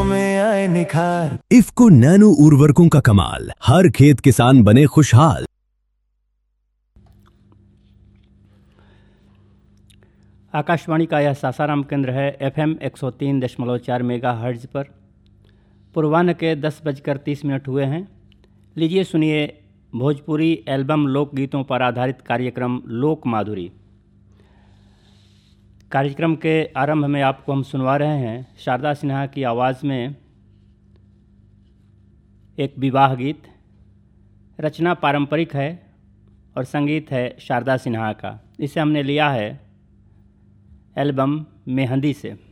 में आए निखार। इफ्को नैनो उर्वरकों का कमाल, हर खेत किसान बने खुशहाल। आकाशवाणी का यह सासाराम केंद्र है। FM 103.4 मेगाहर्ट्ज पर पूर्वाह्न के 10:30 हुए हैं। लीजिए सुनिए भोजपुरी एल्बम लोकगीतों पर आधारित कार्यक्रम लोक माधुरी। कार्यक्रम के आरंभ में आपको हम सुनवा रहे हैं शारदा सिन्हा की आवाज़ में एक विवाह गीत। रचना पारंपरिक है और संगीत है शारदा सिन्हा का। इसे हमने लिया है एल्बम मेहंदी से।